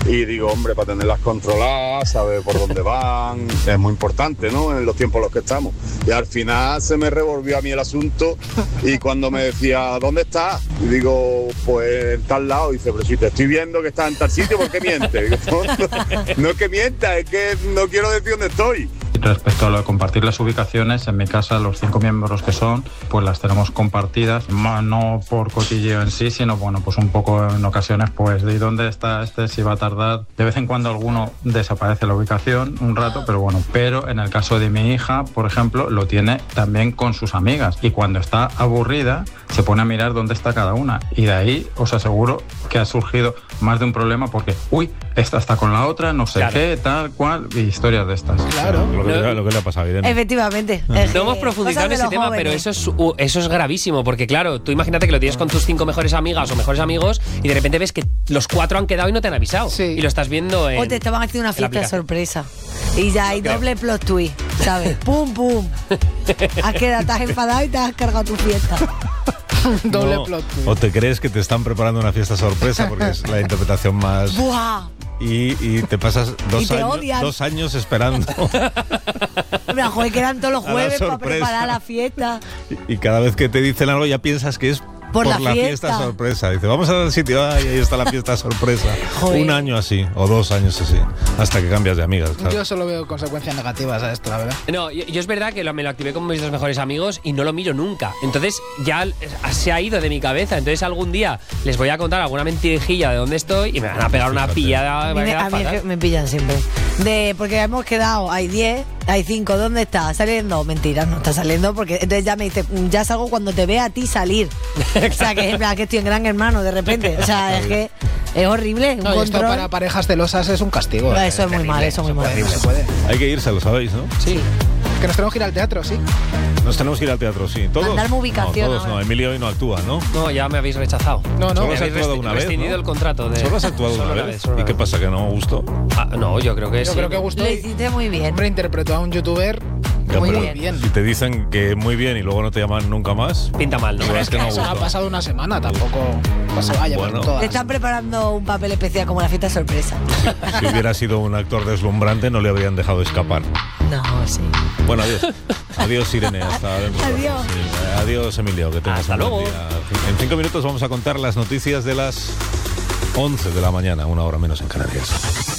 Y digo, hombre, para tenerlas controladas, saber por dónde van, es muy importante, ¿no? En los tiempos en los que estamos. Y al final se me revolvió a mí el asunto y cuando me decía, ¿dónde estás? Y digo, pues en tal lado. Y dice, pero si te estoy viendo que estás en tal sitio, ¿por qué mientes? Digo, no es que mienta, es que no quiero decir dónde estoy. Respecto a lo de compartir las ubicaciones, en mi casa los 5 miembros que son, pues las tenemos compartidas, no por cotilleo en sí, sino bueno, pues un poco en ocasiones, pues de dónde está este, si va a tardar. De vez en cuando alguno desaparece la ubicación un rato, pero bueno, pero en el caso de mi hija, por ejemplo, lo tiene también con sus amigas y cuando está aburrida se pone a mirar dónde está cada una y de ahí os aseguro que ha surgido más de un problema porque, uy, esta está con la otra, no sé qué, tal cual, y historias de estas. Claro. Lo que le ha pasado a Irene. Efectivamente. No hemos profundizado en ese tema, jóvenes. Pero eso es gravísimo, porque claro, tú imagínate que lo tienes con tus 5 mejores amigas o mejores amigos y de repente ves que los 4 han quedado y no te han avisado. Sí. Y lo estás viendo en... O te estaban haciendo una fiesta sorpresa. Y ya hay doble plot twist, ¿sabes? ¡Pum, pum! Has quedado, estás enfadado y te has cargado tu fiesta. Doble plot twist. O te crees que te están preparando una fiesta sorpresa porque es la interpretación más... ¡Buah! Y te pasas 2 años esperando. Mira, joder, quedan todos los jueves para preparar la fiesta. Y cada vez que te dicen algo ya piensas que es por la fiesta sorpresa. Dice, vamos a tal sitio, y ahí está la fiesta sorpresa. Joder. 1 año así, o 2 años así, hasta que cambias de amigas. Claro. Yo solo veo consecuencias negativas a esto, la verdad. No, yo es verdad que me lo activé con mis 2 mejores amigos y no lo miro nunca. Entonces ya se ha ido de mi cabeza. Entonces algún día les voy a contar alguna mentirijilla de dónde estoy y me van a pegar una pillada. A mí me pillan siempre. Porque hemos quedado, hay 10, hay 5, ¿dónde está? ¿Saliendo? Mentira, no está saliendo porque entonces ya me dice, ya salgo cuando te vea a ti salir. O sea, que estoy en Gran Hermano de repente. O sea, es que es horrible. No, esto para parejas celosas es un castigo. Eso es muy mal, eso es muy mal. Hay que irse, lo sabéis, ¿no? Sí. Que nos tenemos que ir al teatro, sí. Nos tenemos que ir al teatro, sí. ¿Todos? Mandarme ubicación. No, todos no. Emilio hoy no actúa, ¿no? No, ya me habéis rechazado. No. Solo has actuado una vez, rescindido el contrato. Solo has actuado una vez. ¿Y qué pasa, que no gustó? No, yo creo que sí. Yo creo que gustó. Lo hiciste muy bien. Hombre, interpretó a un youtuber muy bien. Si te dicen que muy bien y luego no te llaman nunca más, pinta mal, ¿no? Es que no ha pasado una semana, tampoco se vaya por todas. Le están preparando un papel especial como la fiesta sorpresa. Si hubiera sido un actor deslumbrante no le habrían dejado escapar. No, sí. Bueno, adiós. Adiós, Irene. Hasta dentro. Adiós. Sí, adiós, Emilio. Que tengas hasta un buen luego. día. En 5 minutos vamos a contar las noticias de las 11 de la mañana, 1 hora menos en Canarias.